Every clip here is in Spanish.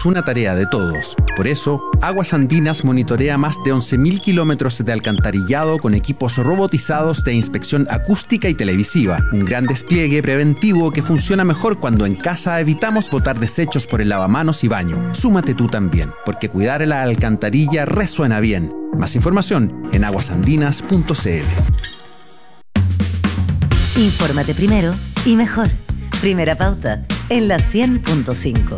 es una tarea de todos. Por eso, Aguas Andinas monitorea más de 11.000 kilómetros de alcantarillado con equipos robotizados de inspección acústica y televisiva. Un gran despliegue preventivo que funciona mejor cuando en casa evitamos botar desechos por el lavamanos y baño. Súmate tú también, porque cuidar la alcantarilla resuena bien. Más información en aguasandinas.cl. Infórmate primero y mejor. Primera Pauta, en la 100.5.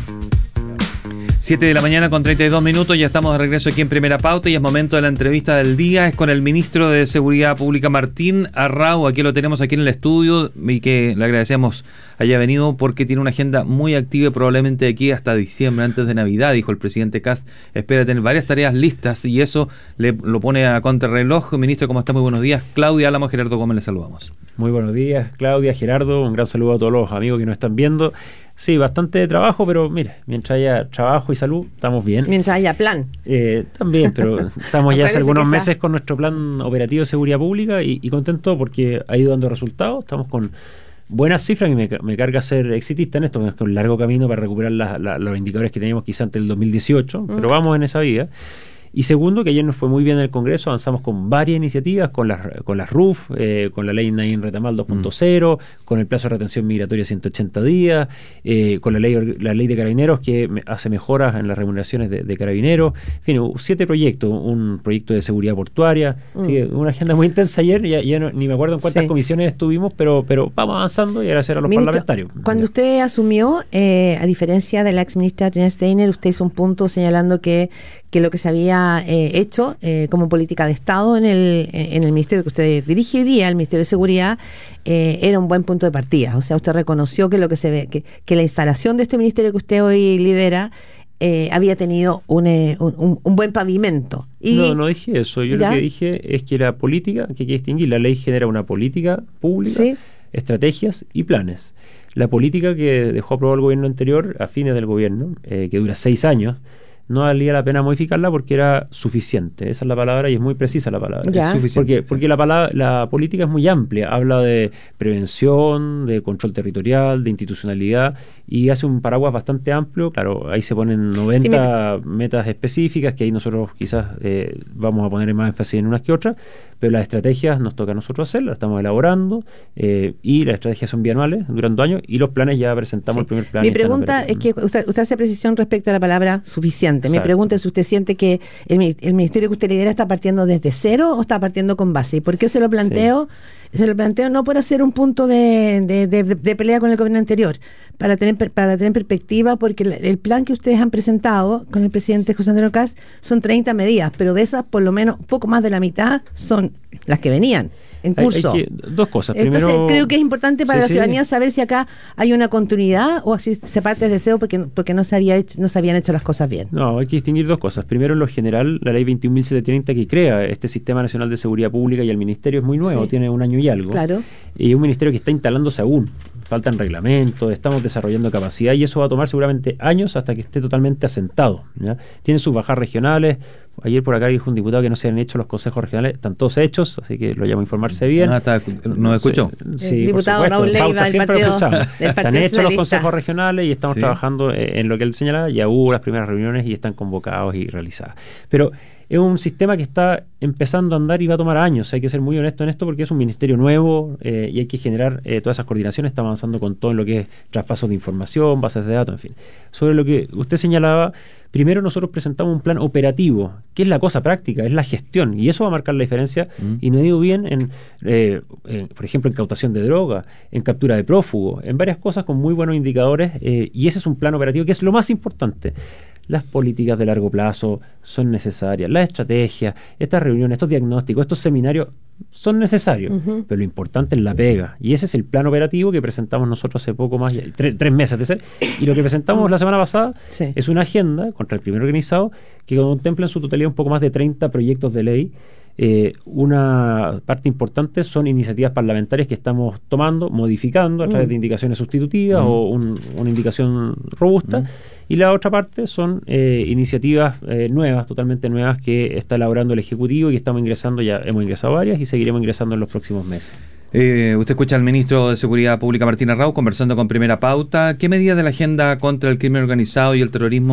7 de la mañana con 32 minutos, ya estamos de regreso aquí en Primera Pauta y es momento de la entrevista del día. Es con el ministro de Seguridad Pública, Martín Arrau. Aquí lo tenemos aquí en el estudio y que le agradecemos haya venido porque tiene una agenda muy activa y probablemente de aquí hasta diciembre, antes de Navidad, dijo el presidente Kast. Espera tener varias tareas listas y eso lo pone a contrarreloj. Ministro, ¿cómo está? Muy buenos días. Claudia Álamo, Gerardo Gómez, le saludamos. Muy buenos días, Claudia, Gerardo. Un gran saludo a todos los amigos que nos están viendo. Sí, bastante trabajo, pero mire, mientras haya trabajo y salud, estamos bien. Mientras haya plan. También, pero estamos ya hace algunos meses con nuestro plan operativo de seguridad pública y contento porque ha ido dando resultados. Estamos con buenas cifras y me carga ser exitista en esto, es un largo camino para recuperar los indicadores que teníamos quizá antes del 2018, pero vamos en esa vía. Y segundo, que ayer nos fue muy bien en el Congreso, avanzamos con varias iniciativas, con las RUF, con la ley Naín Retamal 2.0, con el plazo de retención migratoria 180 días, con la ley de carabineros que hace mejoras en las remuneraciones de carabineros. En fin, 7 proyectos, un proyecto de seguridad portuaria, una agenda muy intensa ayer, ya ni me acuerdo en cuántas comisiones estuvimos, pero vamos avanzando y agradecer a los parlamentarios. Cuando usted asumió, a diferencia de la ex ministra Trina Steiner, usted hizo un punto señalando que lo que se había hecho como política de Estado en el ministerio que usted dirige hoy día, el Ministerio de Seguridad, era un buen punto de partida. O sea, usted reconoció que lo que se ve, que la instalación de este ministerio que usted hoy lidera había tenido un buen pavimento. No dije eso. Yo lo que dije es que la política, que hay que distinguir, la ley genera una política pública, estrategias y planes. La política que dejó aprobado el gobierno anterior, a fines del gobierno, que dura 6 años, no valía la pena modificarla porque era suficiente. Esa es la palabra y es muy precisa la palabra. Es suficiente. Porque la política es muy amplia. Habla de prevención, de control territorial, de institucionalidad y hace un paraguas bastante amplio. Claro, ahí se ponen 90 metas específicas que ahí nosotros quizás vamos a poner más énfasis en unas que otras, pero las estrategias nos toca a nosotros hacerlas, las estamos elaborando y las estrategias son bianuales, duran 2 años y los planes ya presentamos el primer plan. Mi pregunta es que usted hace precisión respecto a la palabra suficiente. Mi pregunta es si usted siente que el ministerio que usted lidera está partiendo desde cero o está partiendo con base. ¿Y por qué se lo planteo? Se lo planteo no por hacer un punto de pelea con el gobierno anterior, para tener perspectiva, porque el plan que ustedes han presentado con el presidente José Antonio Kast son 30 medidas, pero de esas por lo menos poco más de la mitad son las que venían en curso. Hay 2 cosas. Entonces Primero, creo que es importante para la ciudadanía saber si acá hay una continuidad o si se parte desde cero porque no se habían hecho las cosas bien. No, hay que distinguir 2 cosas. Primero, en lo general, la ley 21.730 que crea este Sistema Nacional de Seguridad Pública y el ministerio es muy nuevo, tiene 1 año y algo. Claro. Y es un ministerio que está instalándose aún. Faltan reglamentos, estamos desarrollando capacidad y eso va a tomar seguramente años hasta que esté totalmente asentado, ¿ya? Tiene sus bajas regionales. Ayer por acá dijo un diputado que no se han hecho los consejos regionales, están todos hechos, así que lo llamo a informarse bien. ¿Nos escuchó? Sí, diputado Raúl Leiva del Partido Están hechos los consejos regionales y estamos trabajando en lo que él señala. Ya hubo las primeras reuniones y están convocados y realizadas. Pero es un sistema que está empezando a andar y va a tomar años. Hay que ser muy honesto en esto porque es un ministerio nuevo y hay que generar todas esas coordinaciones. Está avanzando con todo en lo que es traspasos de información, bases de datos, en fin. Sobre lo que usted señalaba, primero nosotros presentamos un plan operativo, que es la cosa práctica, es la gestión, y eso va a marcar la diferencia. Y no he ido bien por ejemplo, en incautación de droga, en captura de prófugos, en varias cosas con muy buenos indicadores, y ese es un plan operativo que es lo más importante. Las políticas de largo plazo son necesarias, las estrategias, estas reuniones, estos diagnósticos, estos seminarios son necesarios, pero lo importante es la pega, y ese es el plan operativo que presentamos nosotros hace poco más, 3 meses de ser, y lo que presentamos la semana pasada es una agenda contra el crimen organizado que contempla en su totalidad un poco más de 30 proyectos de ley. Una parte importante son iniciativas parlamentarias que estamos tomando, modificando a través de indicaciones sustitutivas o una indicación robusta, y la otra parte son iniciativas nuevas, totalmente nuevas, que está elaborando el Ejecutivo y que estamos ingresando, ya hemos ingresado varias y seguiremos ingresando en los próximos meses. Usted escucha al ministro de Seguridad Pública, Martín Arrau, conversando con Primera Pauta. ¿Qué medidas de la agenda contra el crimen organizado y el terrorismo